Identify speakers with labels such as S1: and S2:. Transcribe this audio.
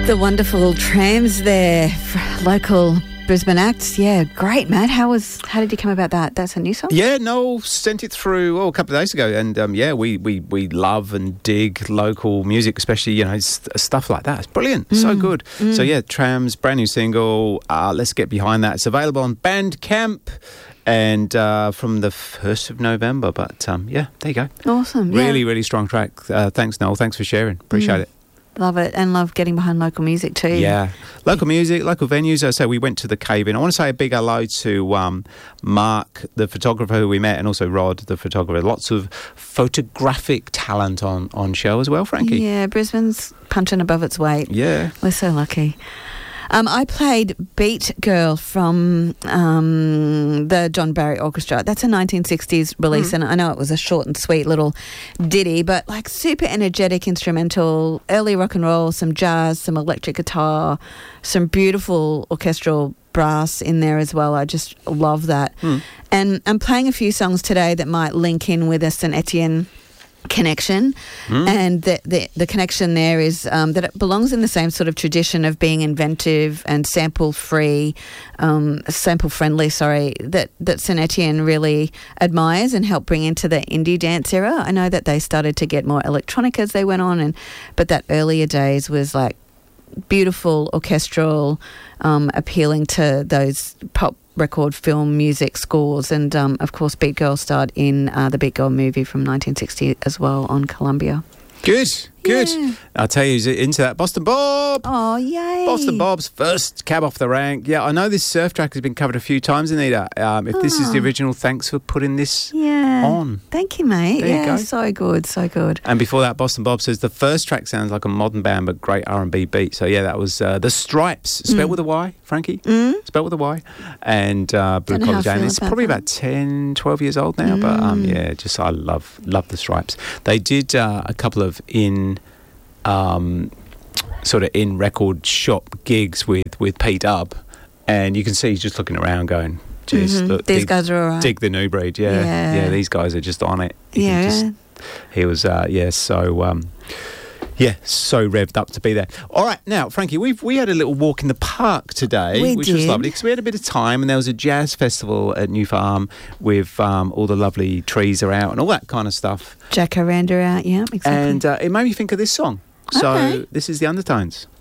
S1: The wonderful Trams there, local Brisbane acts. Yeah, great, Matt. How did you come about that? That's a new song?
S2: Yeah, Noel sent it through a couple of days ago, and we love and dig local music, especially stuff like that. It's brilliant, so good. So yeah, Trams, brand new single. Let's get behind that. It's available on Bandcamp. And from the 1st of November. But, there you go.
S1: Awesome.
S2: Really, really strong track. Thanks, Noel. Thanks for sharing. Appreciate it.
S1: Love it. And love getting behind local music too.
S2: Yeah. Local music, local venues. I say we went to the Cave In. I want to say a big hello to Mark, the photographer who we met, and also Rod, the photographer. Lots of photographic talent on show as well, Frankie.
S1: Yeah, Brisbane's punching above its weight.
S2: Yeah.
S1: We're so lucky. I played Beat Girl from the John Barry Orchestra. That's a 1960s release, and I know it was a short and sweet little ditty, but like super energetic instrumental, early rock and roll, some jazz, some electric guitar, some beautiful orchestral brass in there as well. I just love that. And I'm playing a few songs today that might link in with a St. Etienne connection, and the connection there is that it belongs in the same sort of tradition of being inventive and sample friendly, that St. Etienne really admires and helped bring into the indie dance era. I know that they started to get more electronic as they went on, but that earlier days was like beautiful orchestral, appealing to those pop record film music scores, and of course Beat Girl starred in the Beat Girl movie from 1960 as well on Columbia.
S2: Good.
S1: Yeah.
S2: I'll tell you, who's into that. Boston Bob.
S1: Oh, yay.
S2: Boston Bob's first cab off the rank. Yeah, I know this surf track has been covered a few times, Anita. If this is the original, thanks for putting this on.
S1: Thank you, mate.
S2: There you go.
S1: So good, so good.
S2: And before that, Boston Bob says the first track sounds like a modern band, but great R&B beat. So yeah, that was The Stripes, spelled with a Y, Frankie. Spelled with a Y. And Blue Collar Jane. It's probably about 10, 12 years old now, but I love The Stripes. They did a couple of in record shop gigs with P Dub, and you can see he's just looking around going, geez, look,
S1: these guys are all right.
S2: Dig the new breed. Yeah, these guys are just on it. He was so revved up to be there. All right, now, Frankie, we had a little walk in the park today, which was lovely because we had a bit of time, and there was a jazz festival at New Farm with all the lovely trees are out and all that kind of stuff.
S1: Jacaranda out, yeah, exactly.
S2: And it made me think of this song. So this is The Undertones.